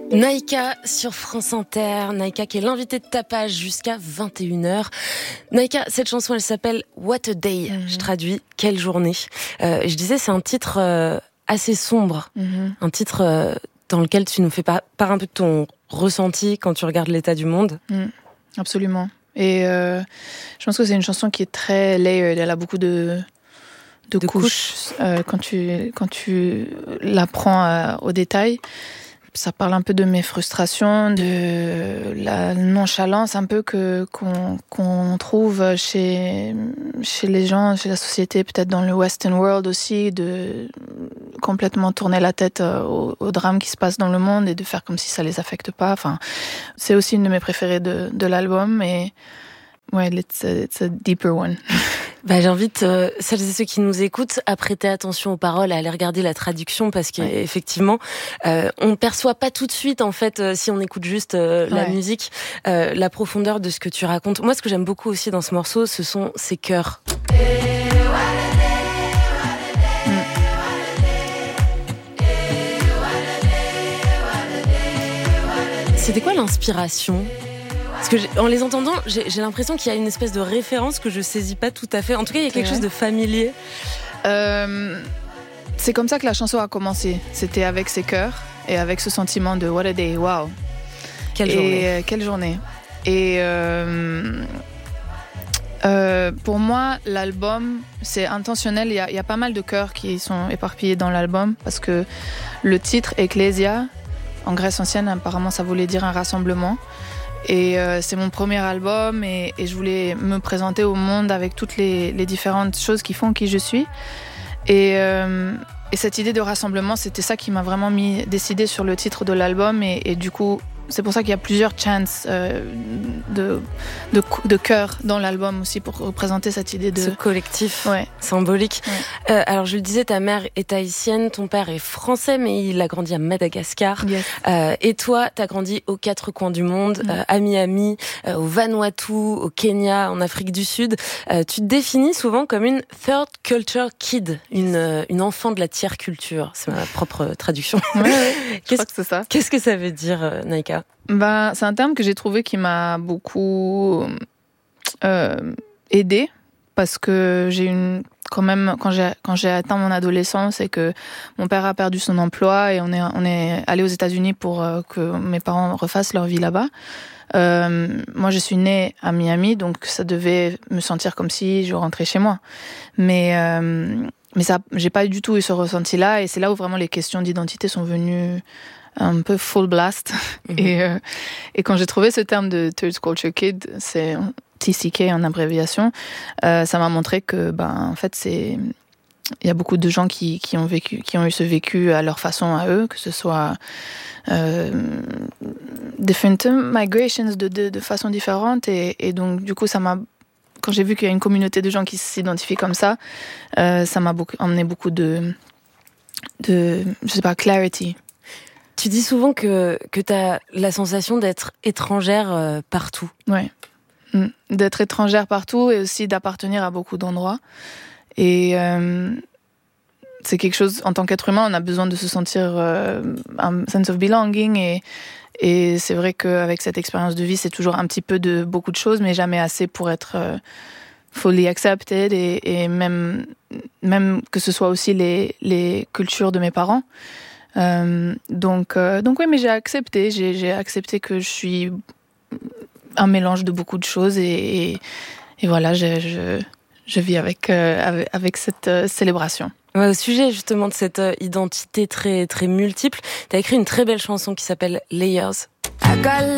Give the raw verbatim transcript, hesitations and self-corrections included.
Naïka sur France Inter, Naïka qui est l'invitée de Tapage jusqu'à vingt et une heures. Naïka, cette chanson elle s'appelle What a Day, mmh. je traduis, quelle journée. Euh, je disais c'est un titre euh, assez sombre, mmh. un titre euh, dans lequel tu nous fais part, part un peu de ton ressenti quand tu regardes l'état du monde. Mmh. Absolument. Et euh, je pense que c'est une chanson qui est très layered, elle a beaucoup de... de, de couches, couches. Euh, quand tu, quand tu la prends euh, au détail. Ça parle un peu de mes frustrations, de la nonchalance un peu que, qu'on, qu'on trouve chez, chez les gens, chez la société, peut-être dans le Western world aussi, de complètement tourner la tête au, au drame qui se passe dans le monde et de faire comme si ça les affecte pas. Enfin, c'est aussi une de mes préférées de, de l'album et ouais, it's a, it's a deeper one. Bah, j'invite euh, celles et ceux qui nous écoutent à prêter attention aux paroles, à aller regarder la traduction parce qu'effectivement, euh, on perçoit pas tout de suite en fait euh, si on écoute juste euh, la ouais. musique, euh, la profondeur de ce que tu racontes. Moi, ce que j'aime beaucoup aussi dans ce morceau, ce sont ces chœurs. Mm. C'était quoi l'inspiration ? Parce que en les entendant, j'ai, j'ai l'impression qu'il y a une espèce de référence que je saisis pas tout à fait. En tout cas, il y a quelque chose de familier. Euh, c'est comme ça que la chanson a commencé. C'était avec ses chœurs et avec ce sentiment de What a day, wow. Quelle et journée. Euh, quelle journée. Et euh, euh, pour moi, l'album, c'est intentionnel. Il y a, il y a pas mal de chœurs qui sont éparpillés dans l'album parce que le titre Ecclesia, en Grèce ancienne, apparemment, ça voulait dire un rassemblement. Et euh, c'est mon premier album et, et je voulais me présenter au monde avec toutes les, les différentes choses qui font qui je suis. Et, euh, et cette idée de rassemblement, c'était ça qui m'a vraiment mis décidé sur le titre de l'album. Et, et du coup, c'est pour ça qu'il y a plusieurs chants euh, de, de, de chœur dans l'album aussi pour représenter cette idée de... Ce collectif ouais. symbolique. Ouais. Euh, alors je le disais, ta mère est haïtienne, ton père est français, mais il a grandi à Madagascar. Yes. Euh, et toi, t'as grandi aux quatre coins du monde, mm. euh, à Miami, euh, au Vanuatu, au Kenya, en Afrique du Sud. Euh, tu te définis souvent comme une third culture kid, une, euh, une enfant de la tiers culture. C'est ma propre traduction. Ouais, ouais. Je Qu'est-ce, crois que c'est ça. Qu'est-ce que ça veut dire, euh, Naïka ? Ben, c'est un terme que j'ai trouvé qui m'a beaucoup euh, aidée parce que j'ai une quand même quand j'ai quand j'ai atteint mon adolescence et que mon père a perdu son emploi et on est on est allé aux États-Unis pour euh, que mes parents refassent leur vie là-bas. Euh, moi, je suis née à Miami, donc ça devait me sentir comme si je rentrais chez moi. Mais euh, mais ça, j'ai pas du tout eu ce ressenti-là et c'est là où vraiment les questions d'identité sont venues un peu full blast. Mm-hmm. Et, euh, et quand j'ai trouvé ce terme de Third Culture Kid, c'est T C K en abréviation, euh, ça m'a montré que, ben, en fait, c'est, il y a beaucoup de gens qui, qui ont vécu, qui ont eu ce vécu à leur façon à eux, que ce soit, euh, different migrations de, de, de façon différente. Et, et donc, du coup, ça m'a, quand j'ai vu qu'il y a une communauté de gens qui s'identifient comme ça, euh, ça m'a beaucoup, emmené beaucoup de, de, je sais pas, clarity. Tu dis souvent que, que tu as la sensation d'être étrangère euh, partout. Ouais. Mmh. D'être étrangère partout et aussi d'appartenir à beaucoup d'endroits. Et euh, c'est quelque chose, en tant qu'être humain, on a besoin de se sentir euh, un sense of belonging. Et, et c'est vrai qu'avec cette expérience de vie, c'est toujours un petit peu de beaucoup de choses, mais jamais assez pour être euh, fully accepted. Et, et même, même que ce soit aussi les, les cultures de mes parents. Euh, donc, euh, donc oui, mais j'ai accepté, j'ai, j'ai accepté que je suis un mélange de beaucoup de choses et, et, et voilà, je, je, je vis avec, euh, avec, avec cette euh, célébration. Ouais, au sujet justement de cette euh, identité très, très multiple, t'as écrit une très belle chanson qui s'appelle Layers.